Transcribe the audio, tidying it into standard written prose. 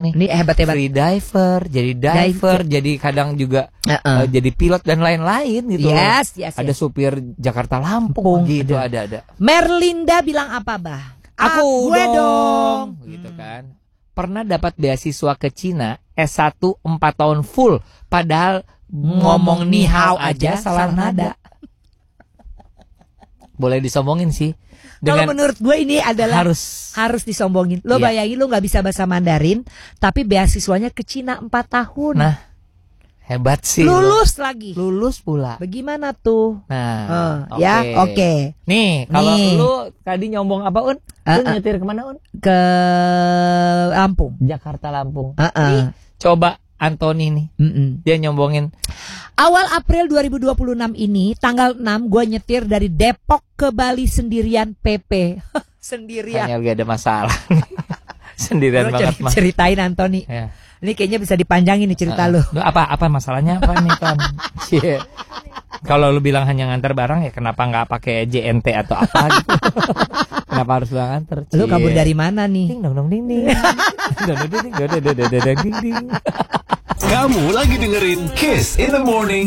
nih. Ini hebat-hebat. Free diver, jadi diver, jadi kadang juga jadi pilot dan lain-lain gitu. Yes. Ada supir Jakarta Lampung gitu, ada. Merlinda bilang apa, Bah? Aku gue dong. Gitu kan. Pernah dapat beasiswa ke Cina S1 4 tahun full, padahal ngomong ni hao aja salah nada. Boleh disombongin sih. Kalau menurut gue ini adalah harus disombongin. Lo bayangin lo gak bisa bahasa Mandarin, tapi beasiswanya ke Cina 4 tahun. Nah, hebat sih. Lulus lagi. Lulus pula. Bagaimana tuh? Nah, oke. Nih, kalau lu tadi nyombong apa, Un? Lu nyetir kemana, Un? Ke Lampung. Jakarta Lampung. Nih, coba Anthony nih. Dia nyombongin. Awal April 2026 ini, tanggal 6 gue nyetir dari Depok ke Bali sendirian PP. Sendirian. Kayaknya gak ada masalah. Sendirian banget mah. Ceritain Anthony. Ya. Ini kayaknya bisa dipanjangin nih cerita lu. Apa masalahnya apa nih kan? Kalau lu bilang hanya nganter barang ya kenapa nggak pakai JNT atau apa gitu? Kenapa harus bilang nganter? Lu kabur dari mana nih? Ding dong ding ding. Ding ding ding ding ding. Kamu lagi dengerin Kiss in the Morning